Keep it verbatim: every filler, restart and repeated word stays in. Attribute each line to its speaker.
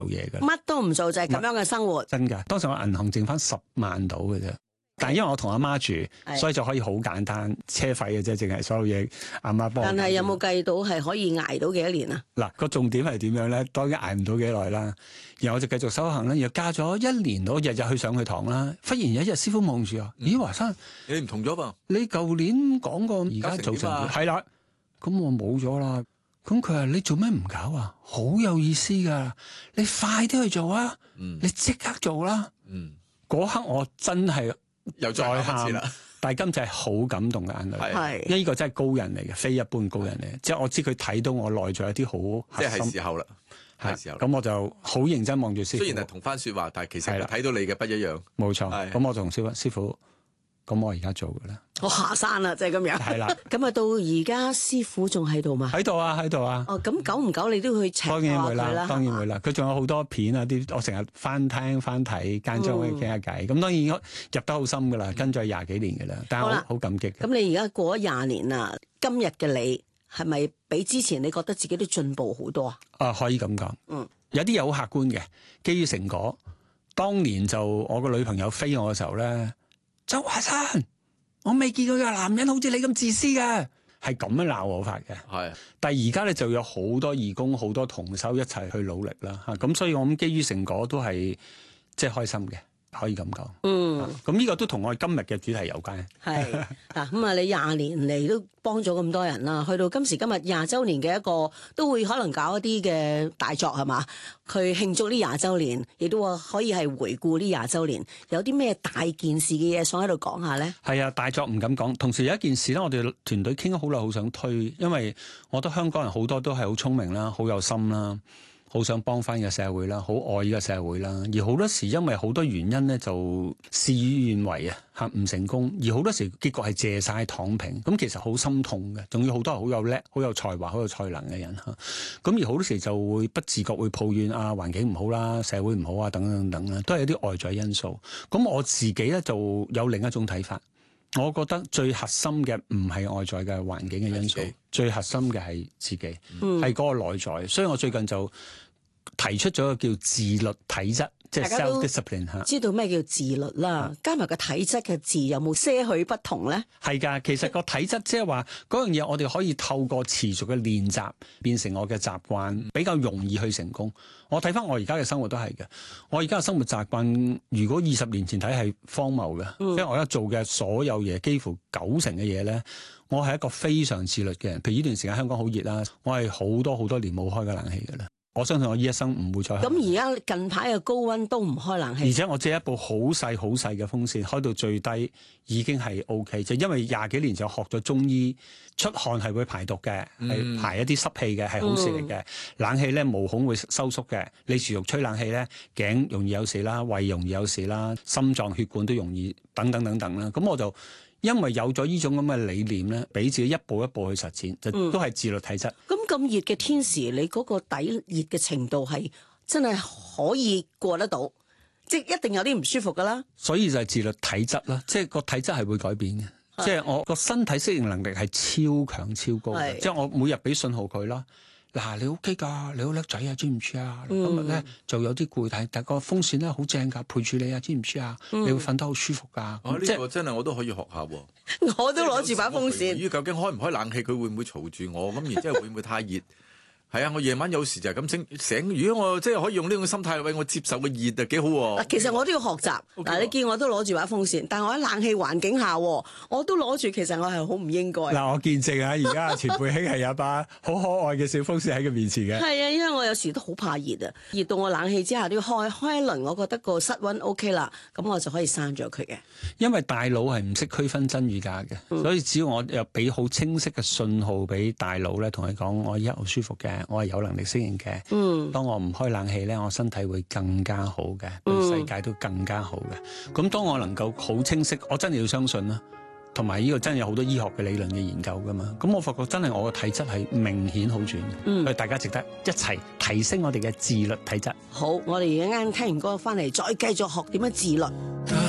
Speaker 1: 做嘢㗎，
Speaker 2: 乜都唔做就係咁樣嘅生活。
Speaker 1: 真㗎。當時我銀行剩翻十萬到嘅啫。但係因為我同阿媽住，所以就可以好簡單，車費嘅啫，淨係所有嘢阿媽幫我。
Speaker 2: 但係有冇計到係可以捱到幾多年啊？
Speaker 1: 嗱，個重點係點樣咧？當然捱唔到幾耐啦。然後我就繼續修行啦，又加咗一年到，日日去上去堂啦。忽然有一日師傅望住我，咦，華山，
Speaker 3: 你唔同咗噃？
Speaker 1: 你舊年講過而家做成點？係啦，咁我冇咗啦。咁佢話你做咩唔搞啊？好有意思㗎，你快啲去做啊！
Speaker 3: 嗯、
Speaker 1: 你即刻做啦。
Speaker 3: 嗯，
Speaker 1: 嗰刻我真係
Speaker 3: 又再喊啦。
Speaker 1: 但係今次係好感動嘅眼淚，
Speaker 2: 係，
Speaker 1: 因為呢個真係高人嚟嘅，非一般高人嚟嘅。即係我知佢睇到我內在一啲好核心，
Speaker 3: 即係時候啦，係時候。
Speaker 1: 咁我就好認真望住師傅。
Speaker 3: 雖然係同番説話，但係其實睇到你嘅不一樣。
Speaker 1: 冇錯。咁我同師傅師傅，咁我而家做嘅啦。
Speaker 2: 我下山啦，就係咁樣。
Speaker 1: 係啦。
Speaker 2: 咁啊，到而家師傅仲喺度嘛？
Speaker 1: 喺度啊，喺度啊。
Speaker 2: 哦，咁久唔久你都去請下佢啦？當然會啦，
Speaker 1: 當然會啦。佢仲有好多片啊，啲我成日翻聽翻睇，間中可以傾下偈。咁、嗯、當然入得好深噶啦，跟咗廿幾年嘅啦，但係我好感激。
Speaker 2: 咁你而家過咗廿年啦，今日嘅你係咪比之前你覺得自己都進步好多啊？
Speaker 1: 啊，可以咁講。
Speaker 2: 嗯，
Speaker 1: 有啲嘢好客觀嘅，基於成果。當年就我個女朋友飛我嘅時候咧，周華山。我未見過有男人好似你咁自私嘅，係咁樣鬧我法嘅。
Speaker 3: 係，
Speaker 1: 但係而家咧就有好多義工、好多同修一齊去努力啦。嚇，咁所以我諗基於成果都係即係開心嘅，可以咁講。
Speaker 2: 嗯，
Speaker 1: 咁呢個都同我哋今日嘅主題有關。
Speaker 2: 係嗱，咁啊，你廿年嚟都幫咗咁多人啦，去到今時今日廿週年嘅一個都會可能搞一啲嘅大作係嘛？佢慶祝呢廿週年，亦都話可以係回顧呢廿週年，有啲咩大件事嘅嘢想喺度講下咧？係
Speaker 1: 啊，大作唔敢講。同時有一件事咧，我哋團隊傾咗好耐，好想推，因為我覺得香港人好多都係好聰明啦，好有心啦。好想幫翻個社會啦，好愛呢個社會啦，而好多時因為好多原因咧，就事與願違啊，嚇唔成功，而好多時結局係借晒躺平，咁其實好心痛嘅，仲要好多人好有叻、好有才華、好有才能嘅人嚇，咁而好多時就會不自覺會抱怨啊，環境唔好啦，社會唔好啊，等等等等啦，都係一啲外在因素。咁我自己咧就有另一種睇法，我覺得最核心嘅唔係外在嘅環境嘅因素，最核心嘅係自己，係嗰、嗯、個內在。所以我最近就提出咗個叫自律體質，即係 self discipline 嚇。知道咩叫自律啦？加埋個體質嘅字有冇些許不同咧？係㗎，其實個體質即係話嗰樣嘢，我哋可以透過持續嘅練習變成我嘅習慣，比較容易去成功。我睇翻我而家嘅生活都係嘅，我而家嘅生活習慣，如果二十年前睇係荒謬嘅，因為我而家做嘅所有嘢，幾乎九成嘅嘢咧，我係一個非常自律嘅人。譬如呢段時間香港好熱啦，我係好多好多年冇開過冷氣㗎啦。我相信我呢一生唔會再開。咁而家近排嘅高溫都唔開冷氣，而且我借一部好細好細嘅風扇，開到最低已經係 O K。就因為廿幾年就學咗中醫，出汗係會排毒嘅，係、嗯、排一啲濕氣嘅，係好事嚟嘅、嗯。冷氣咧毛孔會收縮嘅，你持續吹冷氣咧，頸容易有事啦，胃容易有事啦，心臟血管都容易等等等等啦。咁我就因為有咗呢種咁嘅理念咧，俾自己一步一步去實踐，就都係自律體質。咁咁熱嘅天時，你嗰個底熱嘅程度係真係可以過得到，即係一定有啲唔舒服噶啦。所以就係自律體質啦，即係個體質係會改變嘅，即係我個身體適應能力係超強超高嘅，即係我每日俾信號佢啦。嗱，你 OK 㗎，你好叻仔啊，知唔知啊？嗯、今日咧就有啲攰，但但個風扇咧好正㗎，陪住你啊，知唔知啊？嗯、你會瞓得好舒服㗎。哦、啊，呢、這個真係我都可以學下喎。我都攞住把風扇。咦，究竟開唔開冷氣，佢會唔會嘈住我？咁然之後會唔會太熱？係啊，我夜晚有時就係咁醒醒。如果我即係可以用呢種心態，喂，我接受個熱啊，幾好喎。其實我都要學習。嗱、okay，你見我都攞住把風扇，但係我喺冷氣環境下，我都攞住。其實我係好唔應該。嗱，我見證啊，而家前輩兄係有一把好可愛嘅小風扇喺佢面前嘅。係啊，因為我有時都好怕熱啊，熱到我冷氣之下都要開開一輪，我覺得個室溫 OK 啦，咁我就可以閂咗佢嘅。因為大腦係唔識區分真與假嘅、嗯，所以只要我又俾好清晰嘅信號俾大腦咧，同佢講我而家好舒服嘅。我係有能力適應嘅。嗯，當我唔開冷氣咧，我身體會更加好嘅，對世界都更加好嘅。咁、嗯、當我能夠好清晰，我真係要相信啦。同埋呢個真係有好多醫學嘅理論嘅研究噶嘛。咁我發覺真係我嘅體質係明顯好轉。嗯，所以大家值得一齊提升我哋嘅自律體質。好，我哋而家啱聽完歌翻嚟，再繼續學點樣自律。